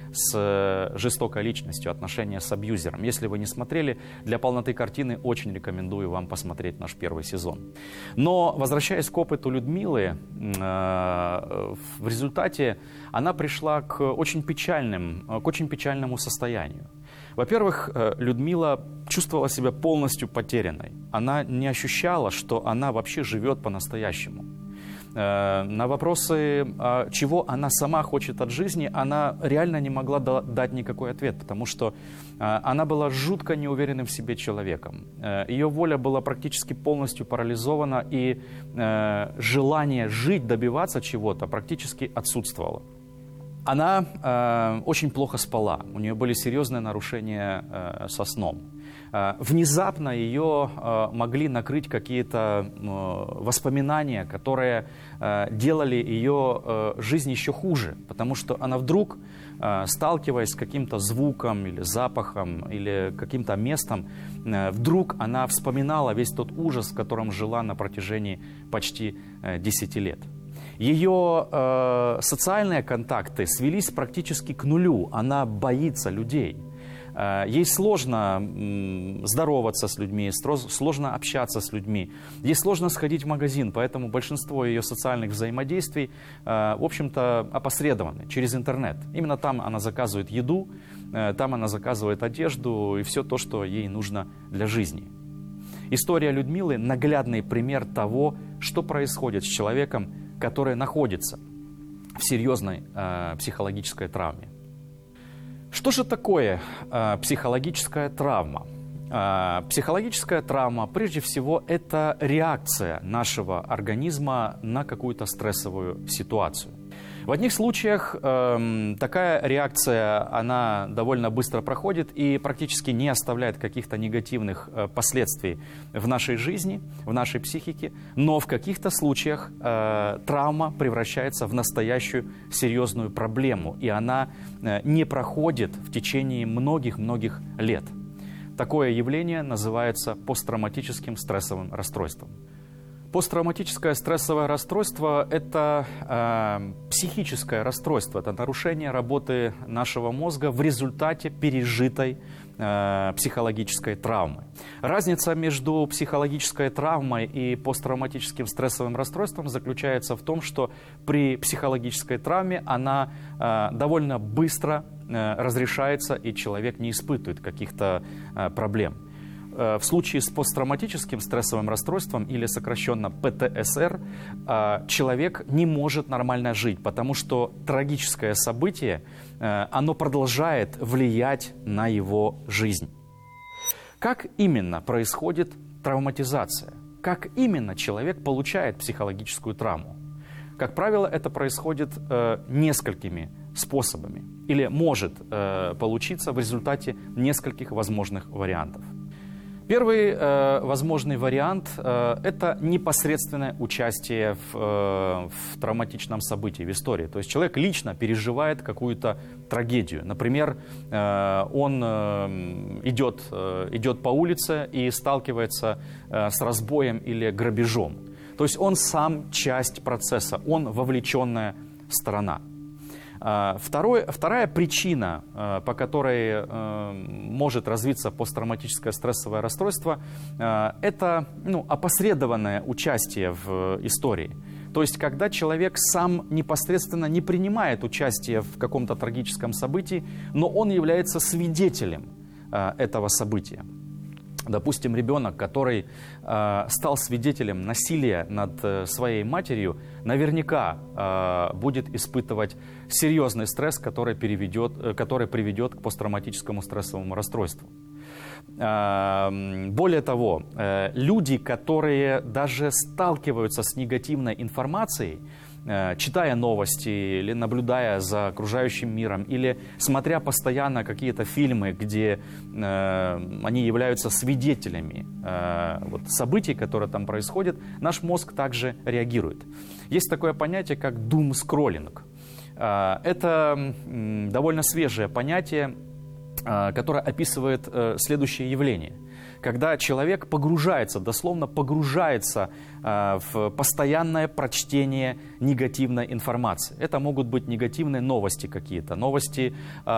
с жестокой личностью, отношения с абьюзером. Если вы не смотрели, для полноты картины очень рекомендую вам посмотреть наш первый сезон. Но, возвращаясь к опыту Людмилы, в результате она пришла к очень печальному состоянию. Во-первых, Людмила чувствовала себя полностью потерянной. Она не ощущала, что она вообще живет по-настоящему. На вопросы, чего она сама хочет от жизни, она реально не могла дать никакой ответ, потому что она была жутко неуверенным в себе человеком. Ее воля была практически полностью парализована, и желание жить, добиваться чего-то практически отсутствовало. Она очень плохо спала, у нее были серьезные нарушения со сном. Внезапно ее могли накрыть какие-то воспоминания, которые делали ее жизнь еще хуже, потому что она вдруг, сталкиваясь с каким-то звуком или запахом или каким-то местом, вдруг она вспоминала весь тот ужас, в котором жила на протяжении почти 10 лет. Ее социальные контакты свелись практически к нулю. Она боится людей. Ей сложно здороваться с людьми, сложно общаться с людьми. Ей сложно сходить в магазин, поэтому большинство ее социальных взаимодействий, в общем-то, опосредованы через интернет. Именно там она заказывает еду, там она заказывает одежду и все то, что ей нужно для жизни. История Людмилы – наглядный пример того, что происходит с человеком, который находится в серьезной психологической травме. Что же такое психологическая травма? Психологическая травма, прежде всего, это реакция нашего организма на какую-то стрессовую ситуацию. В одних случаях такая реакция, она довольно быстро проходит и практически не оставляет каких-то негативных последствий в нашей жизни, в нашей психике, но в каких-то случаях травма превращается в настоящую серьезную проблему, и она не проходит в течение многих-многих лет. Такое явление называется посттравматическим стрессовым расстройством. Посттравматическое стрессовое расстройство – это психическое расстройство, это нарушение работы нашего мозга в результате пережитой психологической травмы. Разница между психологической травмой и посттравматическим стрессовым расстройством заключается в том, что при психологической травме она довольно быстро разрешается, и человек не испытывает каких-то проблем. В случае с посттравматическим стрессовым расстройством, или сокращенно ПТСР, человек не может нормально жить, потому что трагическое событие, оно продолжает влиять на его жизнь. Как именно происходит травматизация? Как именно человек получает психологическую травму? Как правило, это происходит несколькими способами или может получиться в результате нескольких возможных вариантов. Первый возможный вариант – это непосредственное участие в травматичном событии, в истории. То есть человек лично переживает какую-то трагедию. Например, он идет по улице и сталкивается с разбоем или грабежом. То есть он сам часть процесса, он вовлеченная сторона. Вторая причина, по которой может развиться посттравматическое стрессовое расстройство, это опосредованное участие в истории. То есть, когда человек сам непосредственно не принимает участие в каком-то трагическом событии, но он является свидетелем этого события. Допустим, ребенок, который стал свидетелем насилия над своей матерью, наверняка будет испытывать серьезный стресс, который приведет к посттравматическому стрессовому расстройству. Более того, люди, которые даже сталкиваются с негативной информацией, читая новости или наблюдая за окружающим миром, или смотря постоянно какие-то фильмы, где они являются свидетелями событий, которые там происходят, наш мозг также реагирует. Есть такое понятие, как doom-scrolling. Это довольно свежее понятие, которое описывает следующее явление. Когда человек погружается, дословно погружается в постоянное прочтение негативной информации. Это могут быть негативные новости какие-то, новости